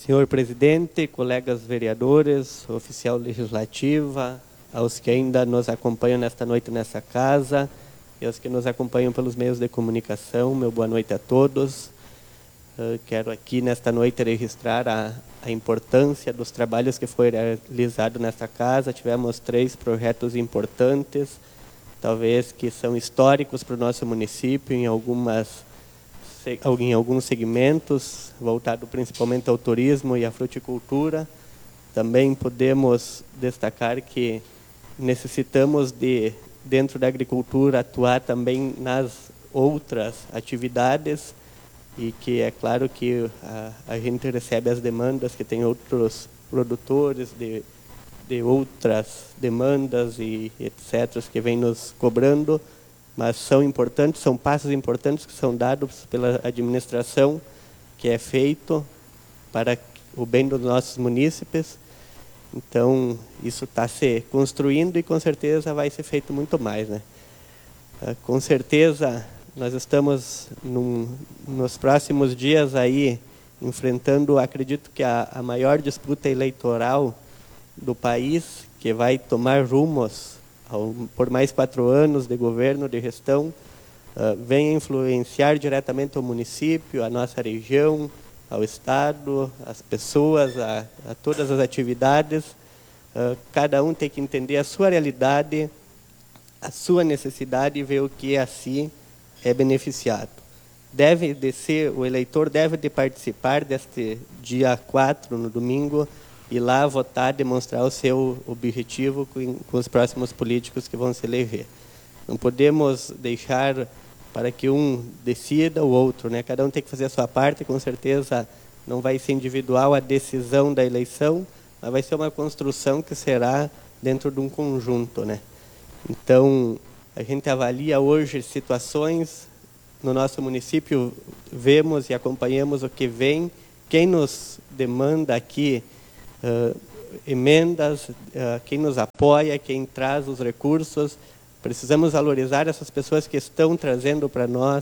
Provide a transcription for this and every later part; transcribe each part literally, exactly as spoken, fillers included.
Senhor presidente, colegas vereadores, oficial legislativa, aos que ainda nos acompanham nesta noite nessa casa e aos que nos acompanham pelos meios de comunicação, meu boa noite a todos. Eu quero aqui nesta noite registrar a, a importância dos trabalhos que foram realizados nesta casa. Tivemos três projetos importantes, talvez que são históricos para o nosso município em algumas em alguns segmentos, voltado principalmente ao turismo e à fruticultura. Também podemos destacar que necessitamos de, dentro da agricultura, atuar também nas outras atividades e que é claro que a, a gente recebe as demandas que tem outros produtores de, de outras demandas e etcétera que vêm nos cobrando, mas são importantes, são passos importantes que são dados pela administração, que é feito para o bem dos nossos munícipes. Então, isso está se construindo e com certeza vai ser feito muito mais, né? Com certeza, nós estamos num, nos próximos dias aí enfrentando, acredito que a, a maior disputa eleitoral do país, que vai tomar rumos ao, por mais quatro anos de governo, de gestão, uh, vem influenciar diretamente o município, a nossa região, ao Estado, as pessoas, a, a todas as atividades. Uh, cada um tem que entender a sua realidade, a sua necessidade e ver o que assim é beneficiado. Deve de ser, o eleitor deve de participar deste dia quatro, no domingo, ir lá votar, demonstrar o seu objetivo com, com os próximos políticos que vão se eleger. Não podemos deixar para que um decida o outro, né? Cada um tem que fazer a sua parte, com certeza não vai ser individual a decisão da eleição, mas vai ser uma construção que será dentro de um conjunto, né? Então, a gente avalia hoje situações no nosso município, vemos e acompanhamos o que vem, quem nos demanda aqui Uh, emendas, uh, quem nos apoia, quem traz os recursos. Precisamos valorizar essas pessoas que estão trazendo para nós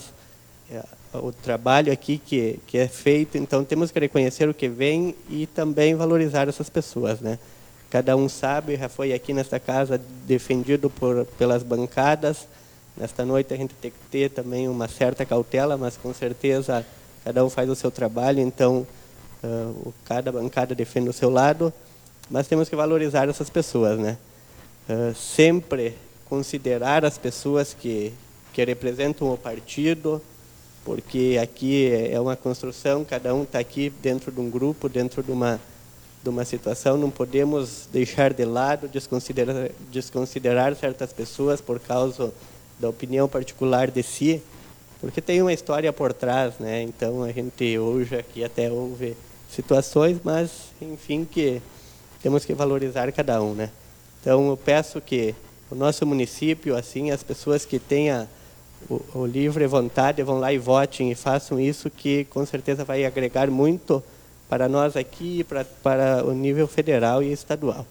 uh, o trabalho aqui que, que é feito. Então, temos que reconhecer o que vem e também valorizar essas pessoas, né? Cada um sabe, já foi aqui nesta casa defendido por, pelas bancadas. Nesta noite a gente tem que ter também uma certa cautela, mas com certeza cada um faz o seu trabalho, então Uh, cada bancada defende o seu lado, mas temos que valorizar essas pessoas, né? Uh, sempre considerar as pessoas que, que representam o partido, porque aqui é uma construção, cada um está aqui dentro de um grupo, dentro de uma, de uma situação, não podemos deixar de lado, desconsiderar, desconsiderar certas pessoas por causa da opinião particular de si, porque tem uma história por trás, né? Então, a gente hoje aqui até ouve situações, mas, enfim, que temos que valorizar cada um, né? Então, eu peço que o nosso município, assim, as pessoas que tenham o, o livre vontade, vão lá e votem e façam isso, que com certeza vai agregar muito para nós aqui e para, para o nível federal e estadual.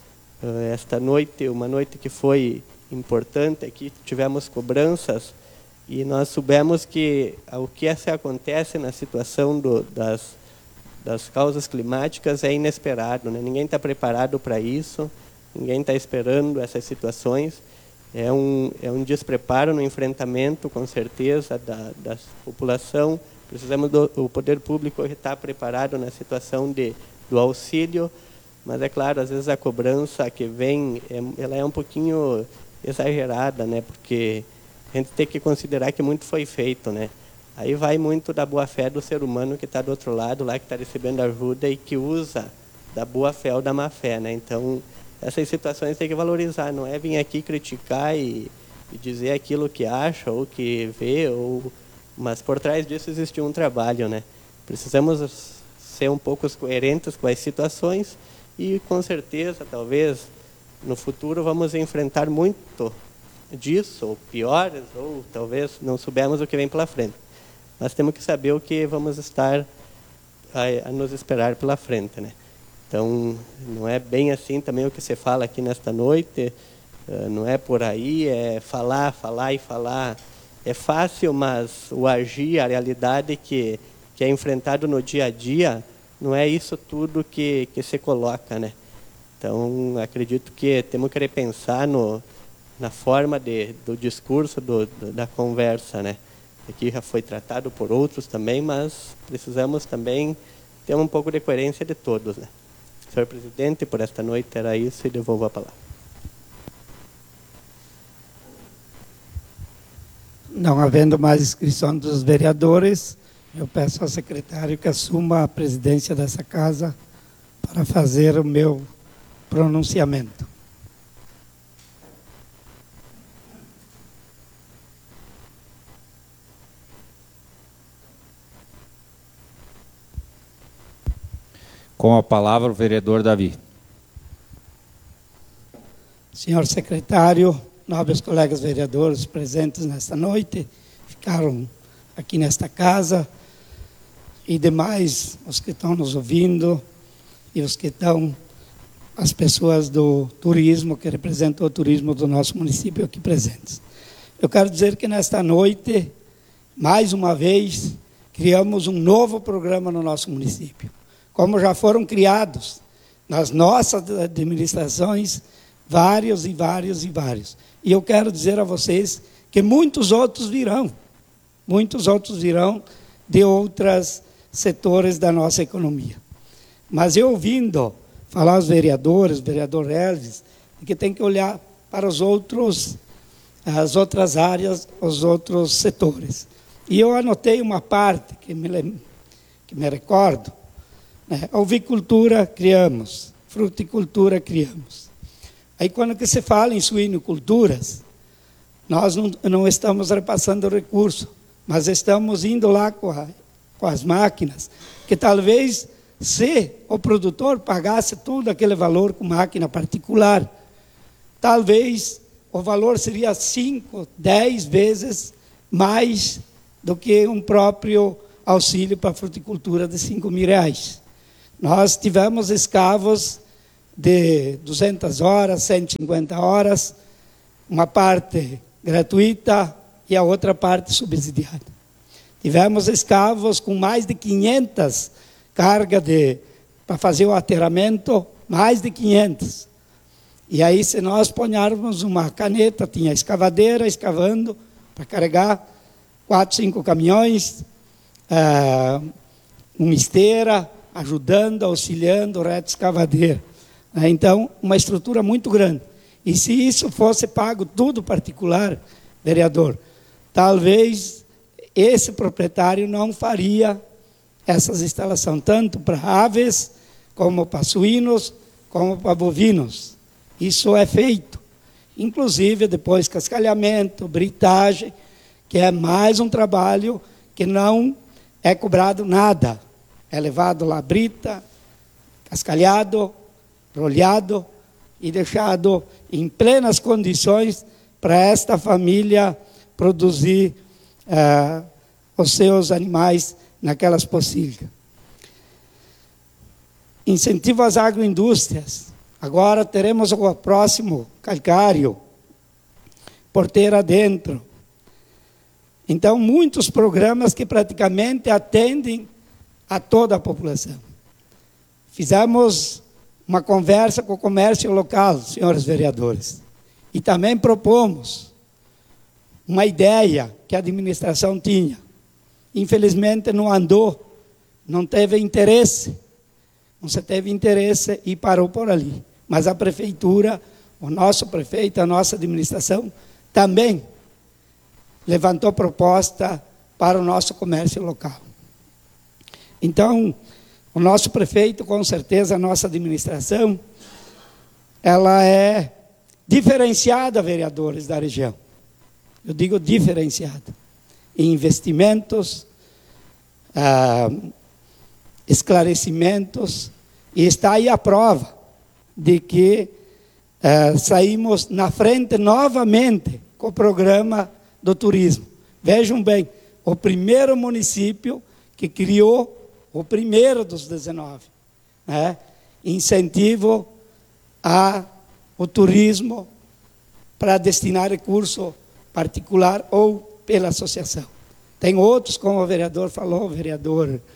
Esta noite, uma noite que foi importante, aqui tivemos cobranças e nós soubemos que o que se acontece na situação do, das das causas climáticas é inesperado, né? Ninguém está preparado para isso, ninguém está esperando essas situações. É um, é um despreparo no enfrentamento, com certeza, da, da população. Precisamos do o poder público estar preparado na situação de, do auxílio, mas é claro, às vezes a cobrança que vem, é, ela é um pouquinho exagerada, né? Porque a gente tem que considerar que muito foi feito, né? Aí vai muito da boa-fé do ser humano que está do outro lado, lá que está recebendo ajuda e que usa da boa-fé ou da má-fé, né? Então, essas situações tem que valorizar, não é vir aqui criticar e, e dizer aquilo que acha ou que vê, ou... mas por trás disso existe um trabalho, né? Precisamos ser um pouco coerentes com as situações e, com certeza, talvez, no futuro vamos enfrentar muito disso, ou piores, ou talvez não soubemos o que vem pela frente. Nós temos que saber o que vamos estar a, a nos esperar pela frente, né? Então, não é bem assim também o que se fala aqui nesta noite, uh, não é por aí, é falar, falar e falar. É fácil, mas o agir, a realidade que, que é enfrentado no dia a dia, não é isso tudo que, que se coloca, né? Então, acredito que temos que repensar no, na forma de, do discurso, do, do, da conversa, né? Aqui já foi tratado por outros também, mas precisamos também ter um pouco de coerência de todos, né? Senhor presidente, por esta noite era isso e devolvo a palavra. Não havendo mais inscrição dos vereadores, eu peço ao secretário que assuma a presidência dessa casa para fazer o meu pronunciamento. Com a palavra o vereador Davi. Senhor secretário, nobres colegas vereadores presentes nesta noite, ficaram aqui nesta casa, e demais, os que estão nos ouvindo, e os que estão, as pessoas do turismo, que representam o turismo do nosso município aqui presentes. Eu quero dizer que nesta noite, mais uma vez, criamos um novo programa no nosso município. Como já foram criados nas nossas administrações, vários e vários e vários. E eu quero dizer a vocês que muitos outros virão, muitos outros virão de outros setores da nossa economia. Mas eu ouvindo falar aos vereadores, o vereador Elvis, que tem que olhar para os outros, as outras áreas, os outros setores. E eu anotei uma parte que me, que me recordo. Né? Ovicultura criamos, fruticultura criamos. Aí quando que se fala em suinoculturas, nós não, não estamos repassando recurso, mas estamos indo lá com, a, com as máquinas, que talvez se o produtor pagasse todo aquele valor com máquina particular, talvez o valor seria cinco, dez vezes mais do que um próprio auxílio para a fruticultura de cinco mil reais. Nós tivemos escavos de duzentas horas, cento e cinquenta horas, uma parte gratuita e a outra parte subsidiada. Tivemos escavos com mais de quinhentas cargas para fazer o aterramento, mais de quinhentas. E aí, se nós ponharmos uma caneta, tinha escavadeira escavando para carregar quatro, cinco caminhões, uh, uma esteira, ajudando, auxiliando, reta escavadeira. Então, uma estrutura muito grande. E se isso fosse pago tudo particular, vereador, talvez esse proprietário não faria essas instalações, tanto para aves, como para suínos, como para bovinos. Isso é feito. Inclusive, depois cascalhamento, britagem, que é mais um trabalho que não é cobrado nada. É levado lá brita, cascalhado, rolhado e deixado em plenas condições para esta família produzir uh, os seus animais naquelas pocilgas. Incentivo às agroindústrias. Agora teremos o próximo calcário, porteira dentro. Então, muitos programas que praticamente atendem a toda a população. Fizemos uma conversa com o comércio local, senhores vereadores, e também propomos uma ideia que a administração tinha. Infelizmente não andou, não teve interesse, não se teve interesse e parou por ali. Mas a prefeitura, o nosso prefeito, a nossa administração, também levantou proposta para o nosso comércio local. Então, o nosso prefeito, com certeza, a nossa administração, ela é diferenciada, vereadores da região. Eu digo diferenciada. Em investimentos, ah, esclarecimentos, e está aí a prova de que ah, saímos na frente novamente com o programa do turismo. Vejam bem, o primeiro município que criou, o primeiro dos dezenove, né? Incentivo ao turismo para destinar recurso particular ou pela associação. Tem outros, como o vereador falou, o vereador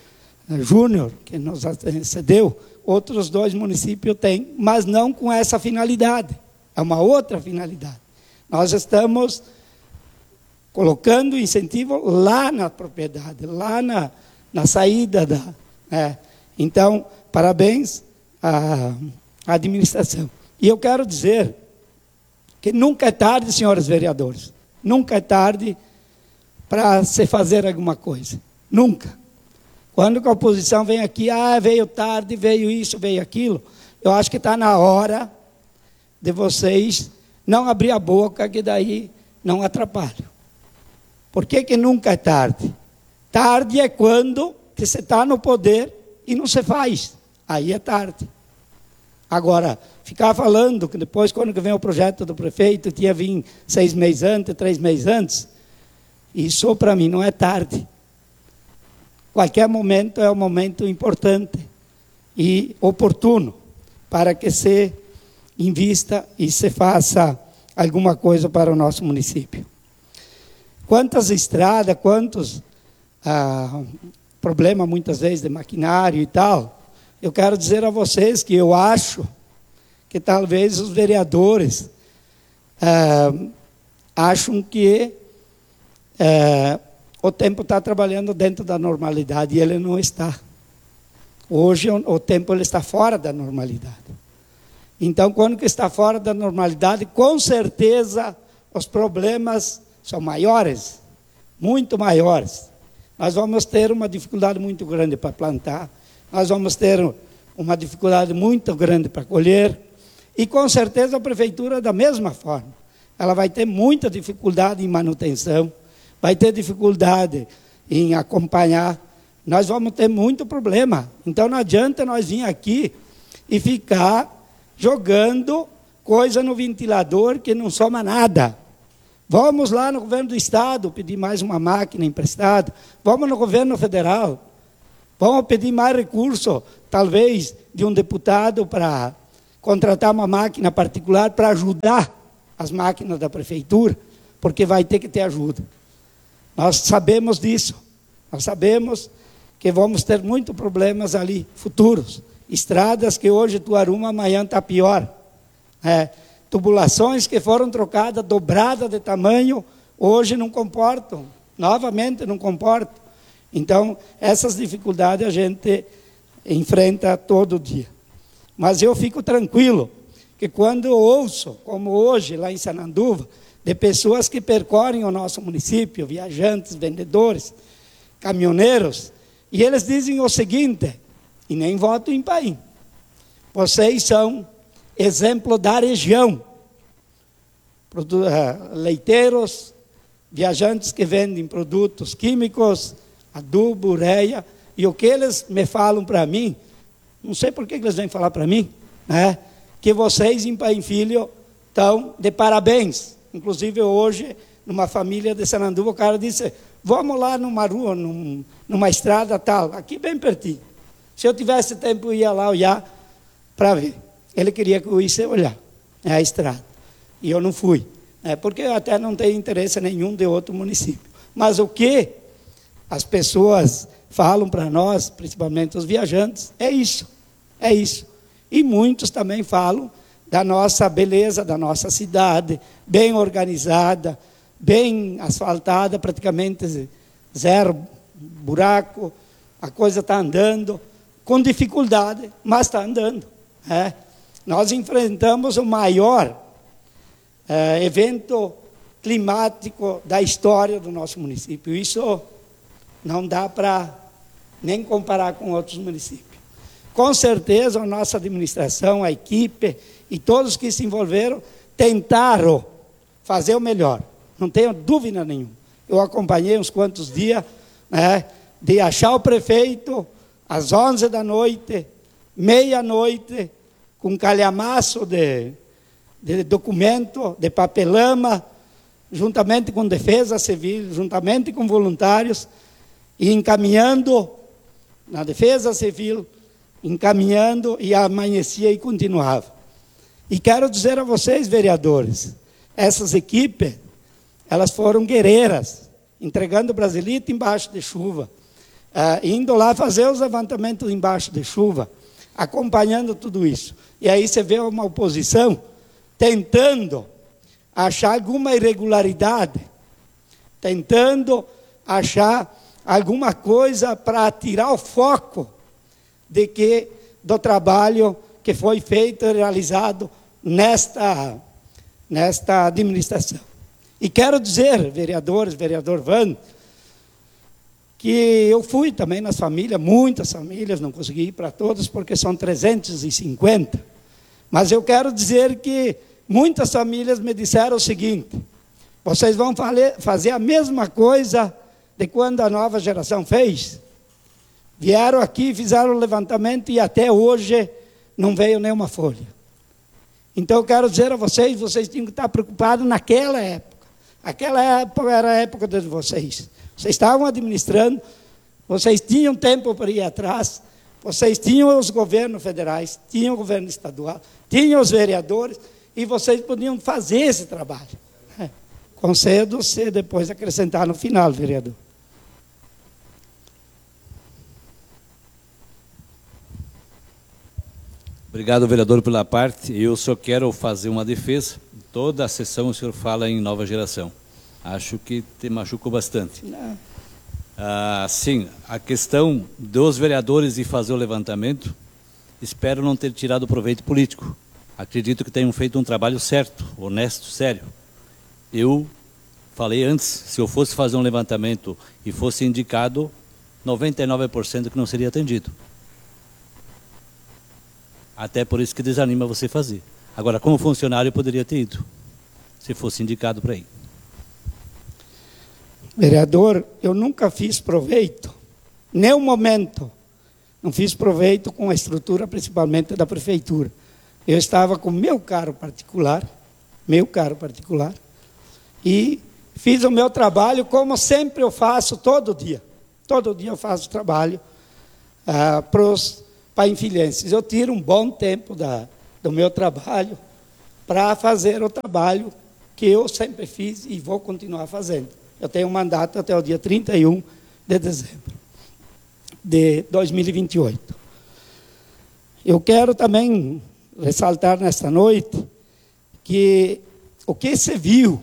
Júnior, que nos antecedeu, outros dois municípios têm, mas não com essa finalidade. É uma outra finalidade. Nós estamos colocando incentivo lá na propriedade, lá na, na saída da... É. Então, parabéns à, à administração. E eu quero dizer que nunca é tarde, senhores vereadores, nunca é tarde para se fazer alguma coisa. Nunca. Quando a oposição vem aqui, ah, veio tarde, veio isso, veio aquilo, eu acho que está na hora de vocês não abrir a boca, que daí não atrapalham. Por que que nunca é tarde? Tarde é quando que você está no poder e não se faz. Aí é tarde. Agora, ficar falando que depois, quando vem o projeto do prefeito, tinha vindo seis meses antes, três meses antes, isso para mim não é tarde. Qualquer momento é um momento importante e oportuno para que se invista e se faça alguma coisa para o nosso município. Quantas estradas, quantos ah, problemas muitas vezes de maquinário e tal, eu quero dizer a vocês que eu acho que talvez os vereadores ah, acham que ah, o tempo está trabalhando dentro da normalidade e ele não está. Hoje o tempo ele está fora da normalidade. Então, quando que está fora da normalidade, com certeza os problemas são maiores, muito maiores. Nós vamos ter uma dificuldade muito grande para plantar, nós vamos ter uma dificuldade muito grande para colher, e com certeza a prefeitura da mesma forma. Ela vai ter muita dificuldade em manutenção, vai ter dificuldade em acompanhar, nós vamos ter muito problema. Então não adianta nós vir aqui e ficar jogando coisa no ventilador que não soma nada. Vamos lá no governo do estado pedir mais uma máquina emprestada, vamos no governo federal, vamos pedir mais recurso, talvez de um deputado para contratar uma máquina particular para ajudar as máquinas da prefeitura, porque vai ter que ter ajuda. Nós sabemos disso, nós sabemos que vamos ter muitos problemas ali futuros. Estradas que hoje tu arruma, amanhã está pior. É, tubulações que foram trocadas, dobradas de tamanho, hoje não comportam, novamente não comportam. Então, essas dificuldades a gente enfrenta todo dia. Mas eu fico tranquilo, que quando eu ouço, como hoje lá em Sananduva, de pessoas que percorrem o nosso município, viajantes, vendedores, caminhoneiros, e eles dizem o seguinte, e nem voto em Paim, vocês são exemplo da região, leiteiros, viajantes que vendem produtos químicos, adubo, ureia, e o que eles me falam para mim, não sei por que eles vêm falar para mim, né, que vocês em Paim Filho estão de parabéns. Inclusive hoje, numa família de Sananduva, o cara disse, vamos lá numa rua, num, numa estrada tal, aqui bem pertinho. Se eu tivesse tempo, eu ia lá olhar para ver. Ele queria que eu ia olhar é a estrada. E eu não fui, né, porque eu até não tenho interesse nenhum de outro município. Mas o que as pessoas falam para nós, principalmente os viajantes, é isso, é isso. E muitos também falam da nossa beleza, da nossa cidade, bem organizada, bem asfaltada, praticamente zero buraco, a coisa está andando, com dificuldade, mas está andando. É. Nós enfrentamos o maior é, evento climático da história do nosso município. Isso não dá para nem comparar com outros municípios. Com certeza a nossa administração, a equipe e todos que se envolveram tentaram fazer o melhor. Não tenho dúvida nenhuma. Eu acompanhei uns quantos dias, né, de achar o prefeito às onze da noite, meia-noite, com calhamaço de, de documento, de papelama, juntamente com defesa civil, juntamente com voluntários, e encaminhando na defesa civil, encaminhando, e amanhecia e continuava. E quero dizer a vocês, vereadores, essas equipes, elas foram guerreiras, entregando o Brasilito embaixo de chuva, uh, indo lá fazer os levantamentos embaixo de chuva, acompanhando tudo isso. E aí você vê uma oposição tentando achar alguma irregularidade, tentando achar alguma coisa para tirar o foco de que, do trabalho que foi feito e realizado nesta, nesta administração. E quero dizer, vereadores, vereador Van, que eu fui também nas famílias, muitas famílias, não consegui ir para todas, porque são trezentos e cinquenta, mas eu quero dizer que muitas famílias me disseram o seguinte: vocês vão fazer a mesma coisa de quando a nova geração fez? Vieram aqui, fizeram o levantamento e até hoje não veio nenhuma folha. Então eu quero dizer a vocês, vocês tinham que estar preocupados naquela época. Aquela época era a época de vocês. Vocês estavam administrando, vocês tinham tempo para ir atrás, vocês tinham os governos federais, tinham o governo estadual, tinham os vereadores, e vocês podiam fazer esse trabalho. É. Concedo-se depois acrescentar no final, vereador. Obrigado, vereador, pela parte. Eu só quero fazer uma defesa. Toda a sessão o senhor fala em nova geração. Acho que te machucou bastante. Não. Ah, sim, a questão dos vereadores de fazer o levantamento, espero não ter tirado proveito político. Acredito que tenham feito um trabalho certo, honesto, sério. Eu falei antes, se eu fosse fazer um levantamento e fosse indicado, noventa e nove por cento que não seria atendido. Até por isso que desanima você fazer. Agora, como funcionário, eu poderia ter ido, se fosse indicado para ir. Vereador, eu nunca fiz proveito, nenhum momento, não fiz proveito com a estrutura, principalmente da prefeitura. Eu estava com meu carro particular, meu carro particular, e fiz o meu trabalho como sempre eu faço todo dia. Todo dia eu faço trabalho ah, para os painfilhenses. Eu tiro um bom tempo da, do meu trabalho para fazer o trabalho que eu sempre fiz e vou continuar fazendo. Eu tenho um mandato até o dia trinta e um de dezembro de dois mil e vinte e oito. Eu quero também ressaltar nesta noite que o que se viu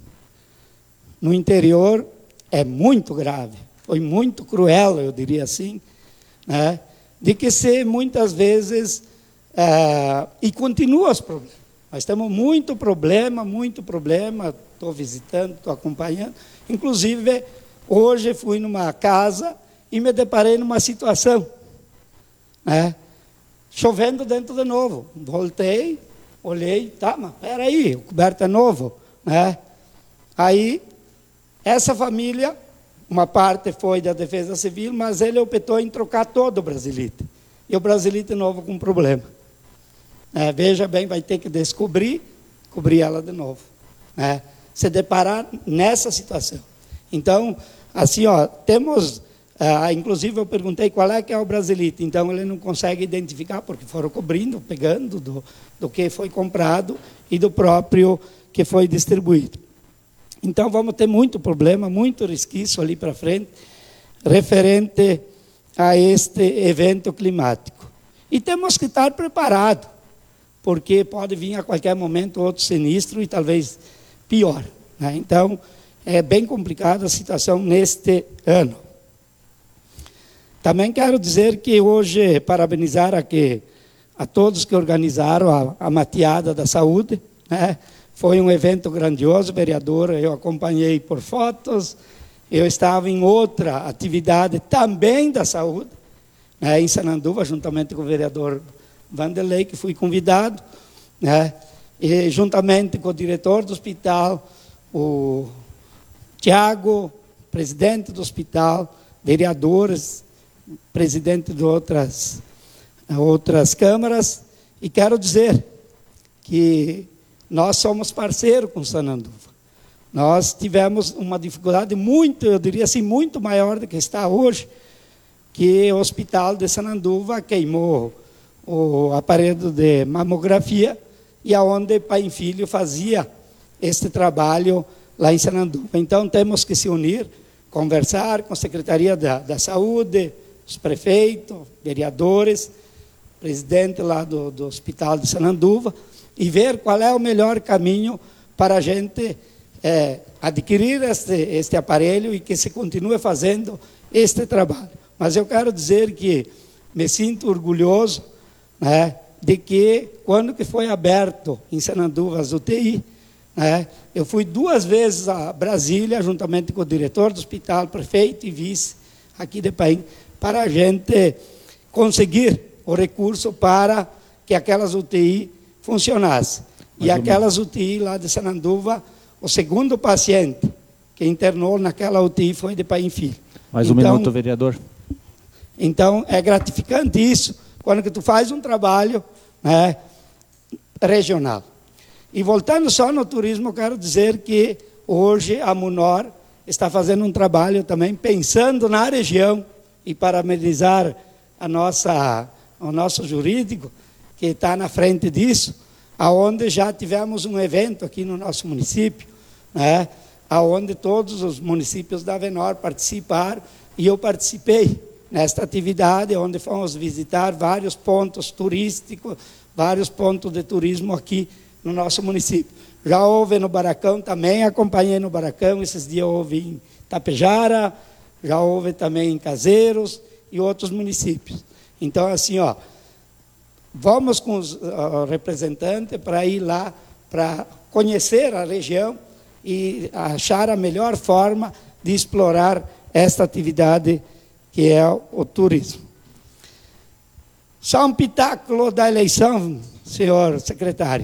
no interior é muito grave, foi muito cruel, eu diria assim, né? De que se muitas vezes, é, e continua os problemas. Nós temos muito problema, muito problema, estou visitando, estou acompanhando. Inclusive, hoje fui numa casa e me deparei numa situação, né? Chovendo dentro de novo. Voltei, olhei, tá, mas peraí, o coberto é novo, né? Aí, essa família, uma parte foi da Defesa Civil, mas ele optou em trocar todo o Brasilite. E o Brasilite novo com problema. É, veja bem, vai ter que descobrir, cobrir ela de novo, né? Se deparar nessa situação. Então, assim, ó, temos, ah, inclusive eu perguntei qual é que é o Brasilite, então ele não consegue identificar, porque foram cobrindo, pegando do, do que foi comprado e do próprio que foi distribuído. Então, vamos ter muito problema, muito resquício ali para frente, referente a este evento climático. E temos que estar preparados, porque pode vir a qualquer momento outro sinistro e talvez pior, né? Então, é bem complicada a situação neste ano. Também quero dizer que hoje, parabenizar aqui a todos que organizaram a, a Mateada da Saúde, né? Foi um evento grandioso, vereador, eu acompanhei por fotos, eu estava em outra atividade também da saúde, né, em Sananduva, juntamente com o vereador Vanderlei, que fui convidado, né, e juntamente com o diretor do hospital, o Tiago, presidente do hospital, vereadores, presidente de outras, outras câmaras, e quero dizer que nós somos parceiros com Sananduva. Nós tivemos uma dificuldade muito, eu diria assim, muito maior do que está hoje, que o hospital de Sananduva queimou o aparelho de mamografia e aonde Pai e Filho fazia este trabalho lá em Sananduva. Então temos que se unir, conversar com a Secretaria da, da Saúde, os prefeitos, vereadores, presidente lá do, do Hospital de Sananduva, e ver qual é o melhor caminho para a gente é, adquirir este, este aparelho e que se continue fazendo este trabalho. Mas eu quero dizer que me sinto orgulhoso, né, de que quando que foi aberto em Sananduva as U T I, né, eu fui duas vezes a Brasília, juntamente com o diretor do hospital, prefeito e vice aqui de Paim, para a gente conseguir o recurso para que aquelas U T I funcionassem. E aquelas U T I lá de Sananduva, o segundo paciente que internou naquela U T I foi de Paim Filho. Mais um então, minuto, vereador. Então, é gratificante isso, quando que tu faz um trabalho, né, regional. E voltando só no turismo, eu quero dizer que hoje a Munor está fazendo um trabalho também pensando na região e parabenizar a nossa, o nosso jurídico, que está na frente disso, aonde já tivemos um evento aqui no nosso município, né, aonde todos os municípios da Avenor participaram, e eu participei nesta atividade, onde fomos visitar vários pontos turísticos, vários pontos de turismo aqui no nosso município. Já houve no Baracão, também acompanhei no Baracão, esses dias houve em Tapejara, já houve também em Caseiros e outros municípios. Então, assim, ó, vamos com os uh, representantes para ir lá, para conhecer a região e achar a melhor forma de explorar esta atividade que é o turismo. Só um pitáculo da eleição, senhor secretário.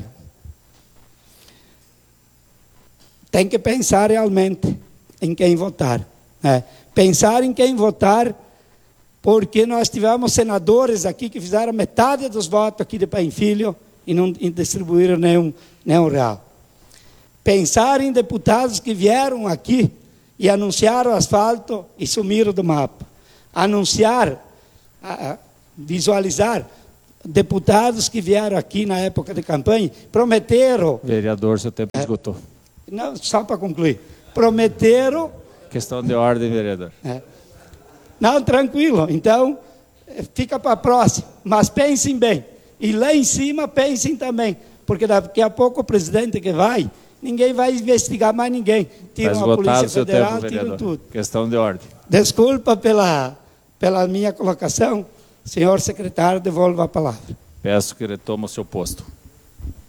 Tem que pensar realmente em quem votar. Né? Pensar em quem votar, porque nós tivemos senadores aqui que fizeram metade dos votos aqui de Paim Filho e não distribuíram nenhum, nenhum real. Pensar em deputados que vieram aqui e anunciaram asfalto e sumiram do mapa. Anunciar, visualizar deputados que vieram aqui na época de campanha, prometeram... Vereador, seu tempo é, esgotou. Não, só para concluir. Prometeram... Questão de ordem, vereador. É, não, tranquilo. Então, fica para a próxima. Mas pensem bem. E lá em cima, pensem também. Porque daqui a pouco o presidente que vai, ninguém vai investigar mais ninguém. Tiram a Polícia Federal, tiram tudo. Questão de ordem. Desculpa pela, pela minha colocação. Senhor secretário, devolvo a palavra. Peço que retome o seu posto.